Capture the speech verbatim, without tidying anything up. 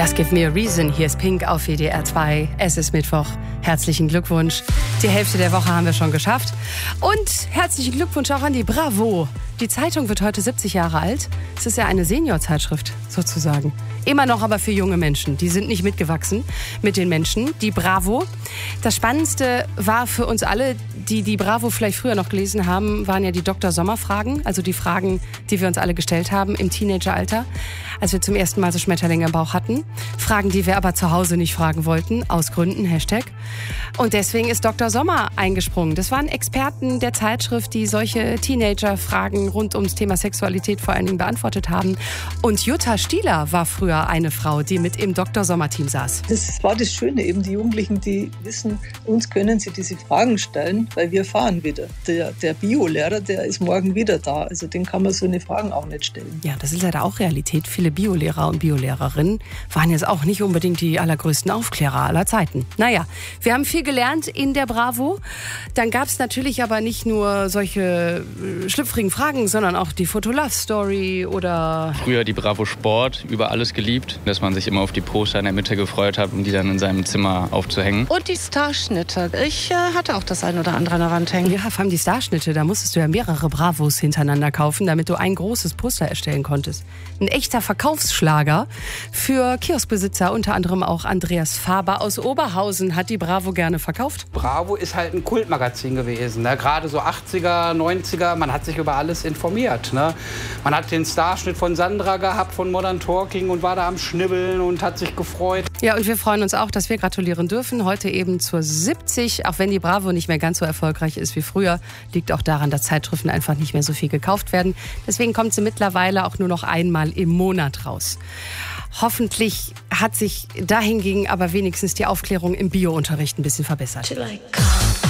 Just Give Me a Reason. Hier ist Pink auf W D R zwei. Es ist Mittwoch. Herzlichen Glückwunsch. Die Hälfte der Woche haben wir schon geschafft. Und herzlichen Glückwunsch auch an die Bravo. Die Zeitung wird heute siebzig Jahre alt. Es ist ja eine Seniorzeitschrift sozusagen. Immer noch aber für junge Menschen. Die sind nicht mitgewachsen mit den Menschen. Die Bravo. Das Spannendste war für uns alle, die die Bravo vielleicht früher noch gelesen haben, waren ja die Doktor Sommer-Fragen. Also die Fragen, die wir uns alle gestellt haben im Teenageralter, als wir zum ersten Mal so Schmetterlinge im Bauch hatten. Fragen, die wir aber zu Hause nicht fragen wollten, aus Gründen, Hashtag. Und deswegen ist Doktor Sommer eingesprungen. Das waren Experten der Zeitschrift, die solche Teenager-Fragen rund ums Thema Sexualität vor allen Dingen beantwortet haben. Und Jutta Stieler war früher eine Frau, die mit im Doktor Sommer-Team saß. Das war das Schöne, eben die Jugendlichen, die wissen, uns können sie diese Fragen stellen, weil wir fahren wieder. Der, der Biolehrer, der ist morgen wieder da. Also den kann man so eine Fragen auch nicht stellen. Ja, das ist leider auch Realität. Viele Biolehrer und Biolehrerinnen waren jetzt auch nicht unbedingt die allergrößten Aufklärer aller Zeiten. Naja, wir haben viel gelernt in der Bravo. Dann gab es natürlich aber nicht nur solche schlüpfrigen Fragen, sondern auch die Foto-Love-Story oder... Früher die Bravo Sport, über alles geliebt, dass man sich immer auf die Poster in der Mitte gefreut hat, um die dann in seinem Zimmer aufzuhängen. Und die Starschnitte. Ich äh, hatte auch das ein oder andere an der Wand hängen. Ja, vor allem die Starschnitte, da musstest du ja mehrere Bravos hintereinander kaufen, damit du ein großes Poster erstellen konntest. Ein echter Verkaufsschlager für Kioskbesitzer, unter anderem auch Andreas Faber aus Oberhausen hat die Bravo gerne verkauft. Bravo ist halt ein Kultmagazin gewesen, ne? Gerade so achtziger, neunziger, man hat sich über alles informiert. Ne? Man hat den Starschnitt von Sandra gehabt, von Modern Talking und war da am Schnibbeln und hat sich gefreut. Ja, und wir freuen uns auch, dass wir gratulieren dürfen. Heute eben zur siebzig, auch wenn die Bravo nicht mehr ganz so erfolgreich ist wie früher, liegt auch daran, dass Zeitschriften einfach nicht mehr so viel gekauft werden. Deswegen kommt sie mittlerweile auch nur noch einmal im Monat raus. Hoffentlich hat sich dahingegen aber wenigstens die Aufklärung im Biounterricht ein bisschen verbessert. Like